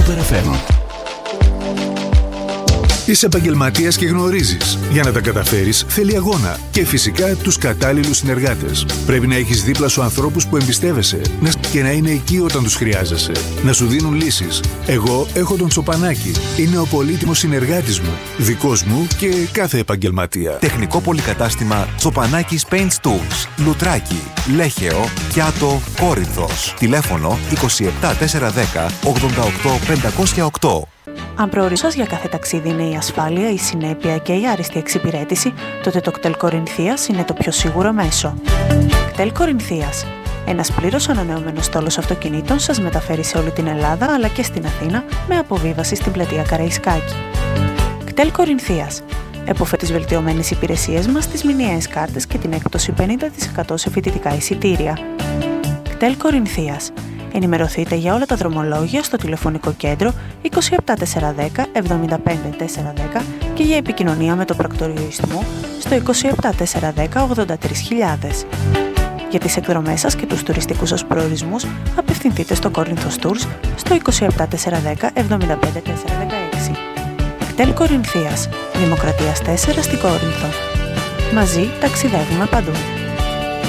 Super FM. Είσαι επαγγελματίας και γνωρίζεις. Για να τα καταφέρεις θέλει αγώνα και φυσικά τους κατάλληλους συνεργάτες. Πρέπει να έχεις δίπλα σου ανθρώπους που εμπιστεύεσαι και να είναι εκεί όταν τους χρειάζεσαι. Να σου δίνουν λύσεις. Εγώ έχω τον Τσοπανάκη. Είναι ο πολύτιμος συνεργάτης μου, δικός μου και κάθε επαγγελματία. Τεχνικό πολυκατάστημα Τσοπανάκης Paints Tools. Λουτράκι, Λέχεο, Κιάτο, Κόρινθος. Τηλέφωνο 27410 88508. Αν προορισμός σας για κάθε ταξίδι είναι η ασφάλεια, η συνέπεια και η άριστη εξυπηρέτηση, τότε το κτέλ Κορινθίας είναι το πιο σίγουρο μέσο. Κτέλ Κορινθίας. Ένας πλήρως ανανεωμένος στόλος αυτοκινήτων σας μεταφέρει σε όλη την Ελλάδα αλλά και στην Αθήνα με αποβίβαση στην πλατεία Καραϊσκάκη. Κτέλ Κορινθίας. Εποφελεί τις βελτιωμένες υπηρεσίες μας, τις μηνιαίες κάρτες και την έκπτωση 50% σε φοιτητικά εισιτήρια. Κτέλ Κορινθίας. Ενημερωθείτε για όλα τα δρομολόγια στο τηλεφωνικό κέντρο 27410 75410 και για επικοινωνία με το πρακτορείο Ιστμού στο 27410 83000. Για τις εκδρομές σας και τους τουριστικούς σας προορισμούς απευθυνθείτε στο Κόρινθος Tours στο 27410 75416. Κτέλ Κορινθίας, Δημοκρατίας 4 στην Κόρινθο. Μαζί ταξιδεύουμε παντού.